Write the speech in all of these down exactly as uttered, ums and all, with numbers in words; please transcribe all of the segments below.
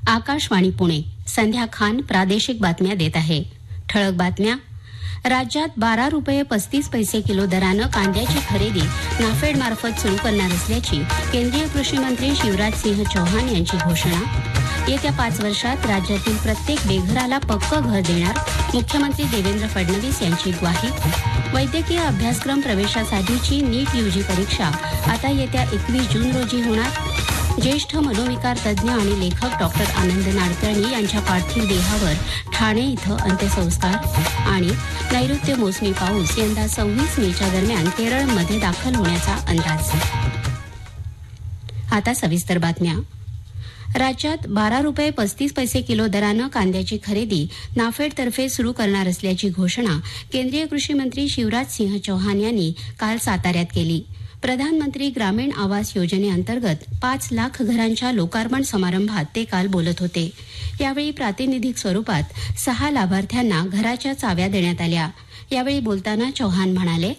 आकाशवाणी पुणे. संध्या खान प्रादेशिक बातम्या देत आहे. ठळक बातम्या. राज्यात बारा रुपये पस्तीस पैसे किलो दरानं कांद्याची खरेदी नाफेडमार्फत सुरू करणार असल्याची केंद्रीय कृषी मंत्री शिवराज सिंह चौहान यांची घोषणा. येत्या पाच वर्षात राज्यातील प्रत्येक बेघराला पक्कं घर देणार मुख्यमंत्री देवेंद्र फडणवीस यांची ग्वाही. वैद्यकीय अभ्यासक्रम प्रवेशासाठीची नीट यूजी परीक्षा आता येत्या एकवीस जून रोजी होणार. ज्येष्ठ मनोविकार तज्ज्ञ आणि लेखक डॉक्टर आनंद नाडकर्णी यांच्या पार्थिव देहावर ठाणे इथं अंत्यसंस्कार. आणि नैऋत्य मोसमी पाऊस यंदा सव्वीस मेच्या दरम्यान केरळमध्ये दाखल होण्याचा अंदाज. आता सविस्तर बातम्या. राज्यात बारा रुपये पस्तीस पैसे किलो दरानं कांद्याची खरेदी नाफेडतर्फे सुरू करणार असल्याची घोषणा केंद्रीय कृषी मंत्री शिवराज सिंह चौहान यांनी काल साताऱ्यात केली. प्रधानमंत्री ग्रामीण आवास योजनेअंतर्गत पाच लाख घरांच्या लोकार्पण समारंभात ते काल बोलत होते. यावेळी प्रातिनिधिक स्वरूपात सहा लाभार्थ्यांना घराच्या चाव्या देण्यात आल्या. यावेळी बोलताना चौहान म्हणाले,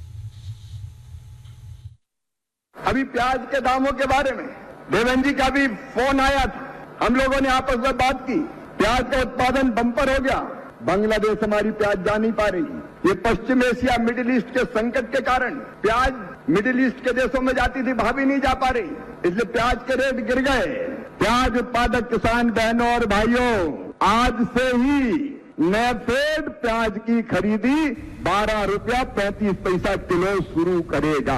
अभी प्याज के दामों के बारे में देवेंद्र जी का भी फोन आया था. हम लोगों ने आपस में बात की. प्याज का उत्पादन बम्पर हो गया. बांग्लादेश हमारी प्याज जा नहीं पा रही. ये पश्चिम एशिया मिडिल ईस्ट के संकट के कारण प्याज मिडिल ईस्ट के देशों में जाती थी, वहां भी नहीं जा पा रही. इसलिए प्याज के रेट गिर गए. प्याज उत्पादक किसान बहनों और भाइयों, आज से ही नाफेड प्याज की खरीदी बारह रुपया पैंतीस पैसा किलो शुरू करेगा.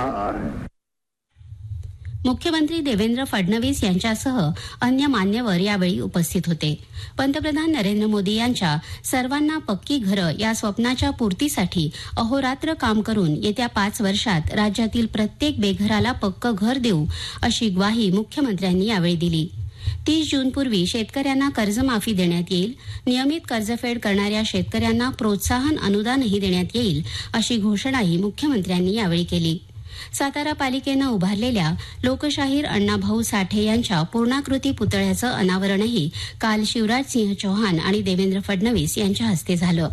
मुख्यमंत्री देवेंद्र फडणवीस यांच्यासह अन्य मान्यवर यावेळी उपस्थित होते. पंतप्रधान नरेंद्र मोदी यांच्या सर्वांना पक्की घरं या स्वप्नाच्या पूर्तीसाठी अहोरात्र काम करून येत्या पाच वर्षात राज्यातील प्रत्येक बेघराला पक्कं घर देऊ अशी ग्वाही मुख्यमंत्र्यांनी यावेळी दिली. तीस जूनपूर्वी शेतकऱ्यांना कर्जमाफी देण्यात येईल. नियमित कर्जफेड करणाऱ्या शेतकऱ्यांना प्रोत्साहन अनुदानही देण्यात येईल अशी घोषणाही मुख्यमंत्र्यांनी यावेळी केली. सातारा पालिकेनं उभारलेल्या लोकशाहीर अण्णाभाऊ साठे यांच्या पूर्णाकृती पुतळ्याचं अनावरणही काल शिवराज सिंह चौहान आणि देवेंद्र फडणवीस यांच्या हस्ते झालं.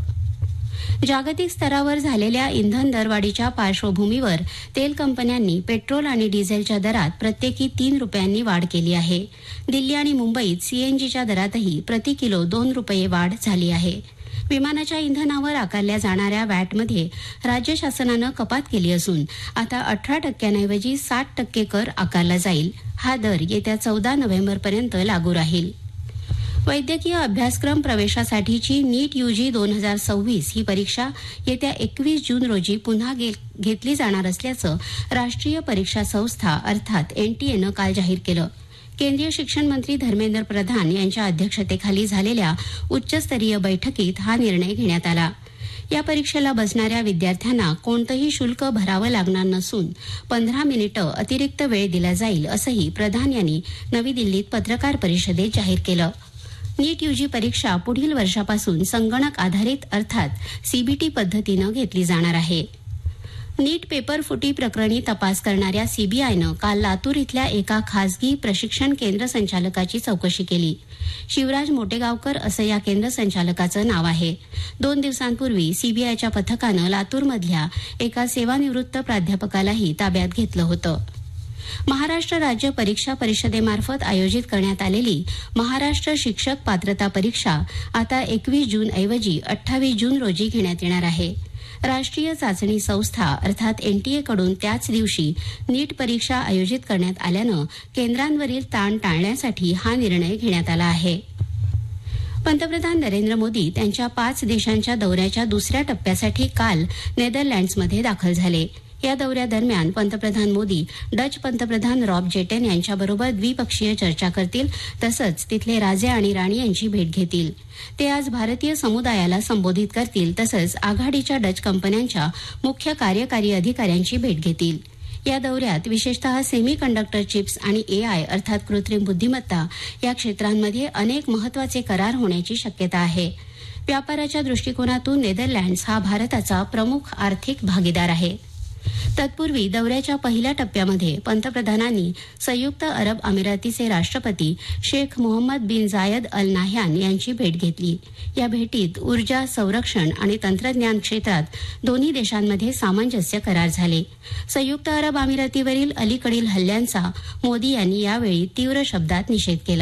जागतिक स्तरावर झालेल्या इंधन दरवाढीच्या पार्श्वभूमीवर तेल कंपन्यांनी पेट्रोल आणि डिझेलच्या दरात प्रत्येकी तीन रुपयांनी वाढ केली आहे. दिल्ली आणि मुंबईत सीएनजीच्या दरातही प्रति किलो दोन रुपये वाढ झाली आहे. विमानाच्या इंधनावर आकारल्या जाणाऱ्या व्हॅटमध्ये राज्य शासनानं कपात केली असून आता अठरा टक्क्यांऐवजी साठ टक्के कर आकारला जाईल. हा दर येत्या चौदा नोव्हेंबरपर्यंत लागू राहील. वैद्यकीय अभ्यासक्रम प्रवेशासाठीची नीट यूजी दोन हजार सव्वीस ही परीक्षा येत्या एकवीस जून रोजी पुन्हा घेतली जाणार असल्याचं राष्ट्रीय परीक्षा संस्था अर्थात एनटीएनं काल जाहीर केलं. केंद्रीय शिक्षण मंत्री धर्मेंद्र प्रधान यांच्या अध्यक्षतेखाली झालेल्या उच्चस्तरीय बैठकीत हा निर्णय घेण्यात आला. या परीक्षेला बसणाऱ्या विद्यार्थ्यांना कोणतंही शुल्क भरावं लागणार नसून पंधरा मिनिटं अतिरिक्त वेळ दिला जाईल असंही प्रधान यांनी नवी दिल्लीत पत्रकार परिषदेत जाहीर केलं. नीट यूजी परीक्षा पुढील वर्षापासून संगणक आधारित अर्थात सीबीटी पद्धतीनं घेतली जाणार आहे. नीट पेपर फुटी प्रकरणी तपास करणाऱ्या सीबीआयनं काल लातूर इथल्या एका खासगी प्रशिक्षण केंद्र संचालकाची चौकशी केली. शिवराज मोटेगावकर असं या केंद्र संचालकाचं नाव आहे. दोन दिवसांपूर्वी सीबीआयच्या पथकानं लातूरमधल्या एका सेवानिवृत्त प्राध्यापकालाही ताब्यात घेतलं होतं. महाराष्ट्र राज्य परीक्षा परिषदेमार्फत आयोजित करण्यात आलेली महाराष्ट्र शिक्षक पात्रता परीक्षा आता एकवीस जूनऐवजी अठ्ठावीस जून रोजी घेण्यात येणार आहे. राष्ट्रीय चाचणी संस्था अर्थात एनटीएकडून त्याच दिवशी नीट परीक्षा आयोजित करण्यात आल्यानं केंद्रांवरील ताण टाळण्यासाठी हा निर्णय घेण्यात आला आहे. पंतप्रधान नरेंद्र मोदी त्यांच्या पाच देशांच्या दौऱ्याच्या दुसऱ्या टप्प्यासाठी काल नेदरलँड्समध्ये दाखल झाले. या दौऱ्यादरम्यान पंतप्रधान मोदी डच पंतप्रधान रॉब जेटेन यांच्याबरोबर द्विपक्षीय चर्चा करतील तसंच तिथले राजे आणि राणी यांची भेट घेतील. ते आज भारतीय समुदायाला संबोधित करतील तसंच आघाडीच्या डच कंपन्यांच्या मुख्य कार्यकारी अधिकाऱ्यांची भेट घेतील. या दौऱ्यात विशेषतः सेमी कंडक्टर चिप्स आणि एआय अर्थात कृत्रिम बुद्धिमत्ता या क्षेत्रांमध्ये अनेक महत्वाचे करार होण्याची शक्यता आहे. व्यापाराच्या दृष्टिकोनातून नेदरलँड्स हा भारताचा प्रमुख आर्थिक भागीदार आहे. तत्पूर्वी दौऱ्याच्या पहिल्या टप्प्यामध्ये पंतप्रधानांनी संयुक्त अरब अमिरातीचे राष्ट्रपती शेख मोहम्मद बिन जायद अल नाह्यान यांची भेट घेतली. या भेटीत ऊर्जा, संरक्षण आणि तंत्रज्ञान क्षेत्रात दोन्ही देशांमध्ये सामंजस्य करार झाले. संयुक्त अरब अमिरातीवरील अलीकडील हल्ल्यांचा मोदी यांनी यावेळी तीव्र शब्दात निषेध केला.